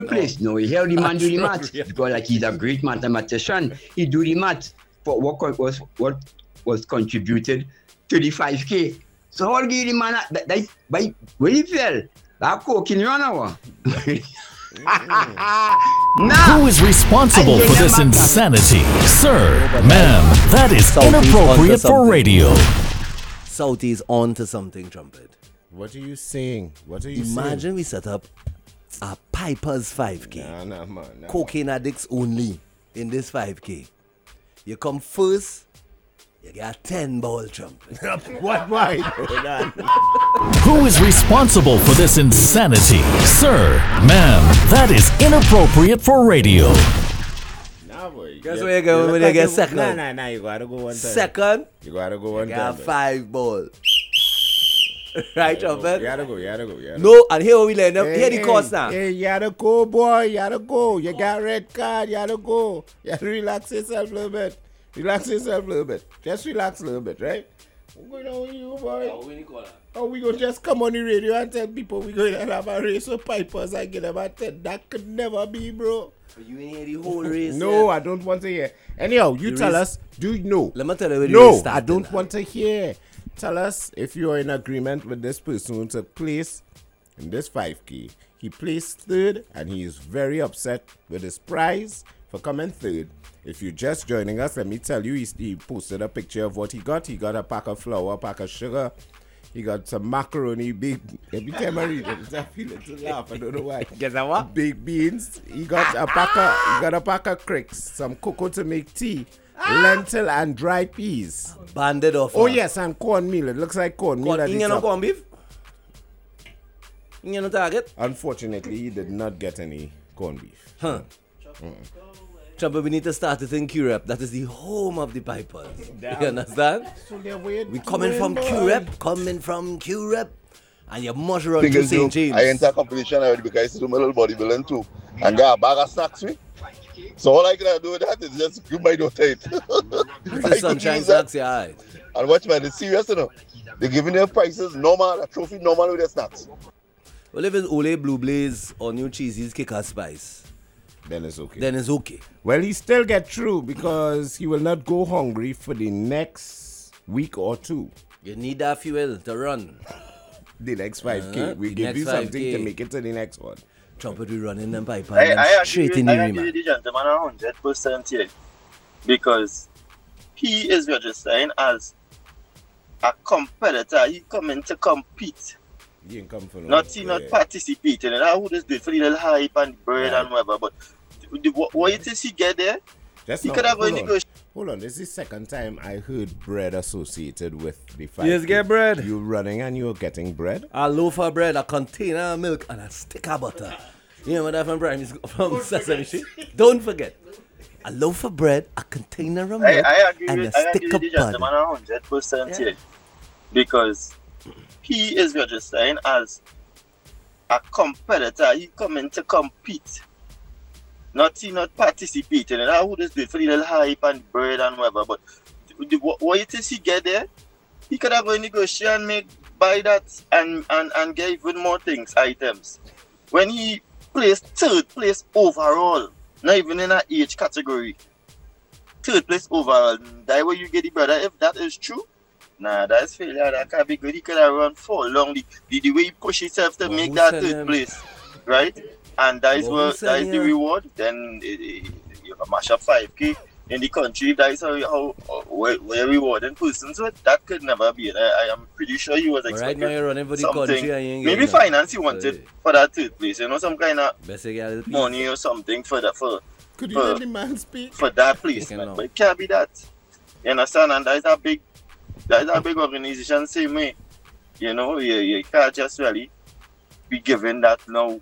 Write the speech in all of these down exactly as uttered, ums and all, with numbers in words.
place. No, he held the man do the math because like he's a great mathematician. He do the math for what co- was what was contributed to the five K. So all give the man a- that, that by when he fell, that coke in run hour. Who is responsible for this insanity? Sir, ma'am, that is inappropriate for radio. Southie's on to something, Trumpet. What are you saying? What are you Imagine saying? we set up a Piper's five K. Nah, nah, man. Nah, Cocaine addicts only in this five K. You come first, you get a ten ball Trumpet. What? Why? Who is responsible for this insanity? Sir, ma'am, that is inappropriate for radio. Nah, boy. Guess You- where you go look when you like get second? Nah, nah, nah. You gotta go one time. Second, You gotta go one you time. get a five ball. Right, You Trumpet? gotta go. You gotta go. You gotta go. No, and here we learn them. Hey, Here the hey, course now. Hey, you gotta go, boy. You gotta go. You got red card. You gotta go. You gotta relax yourself a little bit. Relax yourself a little bit. Just relax a little bit, right? What's going on with you, boy? Oh, we gonna just come on the radio and tell people we going to have a race with Pipers and get them a ten. That could never be, bro. But you ain't hear the whole race. No, yet. I don't want to hear. Anyhow, you The tell race- us. Do you know? Let me tell you where the No, race I started don't now. want to hear. Tell us if you are in agreement with this person who took place in this five K. He placed third and he is very upset with his prize for coming third. If you're just joining us, let me tell you, he, he posted a picture of what he got. He got a pack of flour, a pack of sugar. He got some macaroni, big. Every time I read it, I feel it to laugh. I don't know why. Guess what? Baked beans. He got a pack of, he got a pack of cricks, some cocoa to make tea, lentil and dried peas. Banded off. Oh yes, and cornmeal. It looks like cornmeal. Corn, at the you no top. corn beef? You no target? Unfortunately, he did not get any corned beef. Huh. Trumpet, we need to start it in Q-Rep. That is the home of the Pipers. You understand? So they're weird. We coming from Q-Rep, coming from Q-Rep, and you must run to Because Saint you, James. I enter competition already because I used to do my little bodybuilding too. And got a bag of snacks with. So all I can do with that is just give my daughter it. This I is could sunshine use that. snacks, yeah. Right. And watch man, it's serious you know. They're giving their prices normal, a trophy normal with their snacks. Well, if it's Ole Blue Blaze or New Cheesy's Kicker Spice, Then it's okay. then it's okay. Well, he still get through because he will not go hungry for the next week or two. You need that fuel to run. The next five K. Uh-huh, We the give next you something five K. to make it to the next one. Trumpet, we running them Piper I, and I then agree, straight with, in I the agree with rima. the gentleman a hundred percent here, because he is registering as a competitor. He coming to compete, He ain't come for no. not he not yeah. participating. And I would just do it for the little hype and bread Right. and whatever. But the, what, what it is he get there? Just He now, could have hold only on. go. Hold on, this is the second time I heard bread associated with the five. Yes, get bread. You running and you're getting bread? A loaf of bread, a container of milk, and a stick of butter. You remember that from primary school, from Sesame Street? Don't forget. A loaf of bread, a container of I, milk, I agree and with, a I agree stick with of the butter. gentleman a hundred percent here, because he is registering as a competitor. He coming to compete, not he not participating. And I would just do it for the little hype and bread and whatever. But the, what, what it is he get there, he could have go negotiate and make buy that and, and, and get even more things, items. When he placed third place overall, not even in a age category. Third place overall. That way you get the brother. If that is true, nah, that's failure. That can't be good. He could have run for long. The, the, the way he push himself to But make who that send third him? place, right? And that is But who what send that is the him? reward. Then it, it, you mash up five K in the country. That is how, how, how where, where rewarding persons. So that could never be it. I, I am pretty sure he was But right expecting now you're running for the something. country and you ain't Maybe getting that. finance he wanted So, for that third place. You know, some kind of Best you get a little piece. money or something for that for Could you Uh, let the man speak? for that Taking placement. long. But it can't be that. You understand? And that is a big that is a big organization same way. You know, you, you can't just really be given that now.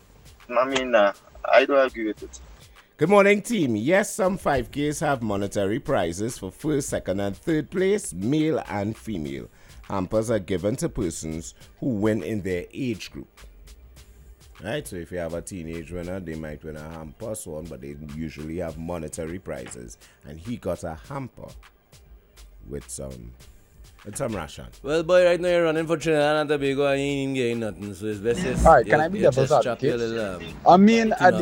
I mean, uh, I don't agree with it. Good morning, team. Yes, some five Ks have monetary prizes for first, second, and third place, male and female. Hampers are given to persons who win in their age group. Right, so if you have a teenage winner, they might win a hamper, so on, but they usually have monetary prizes. And he got a hamper with some With some ration. Well, boy, right now you're running for Trinidad and Tobago and you ain't getting nothing, so it's best just, All right, can you- I be you devil's just chop your advocate? little, um, I mean, at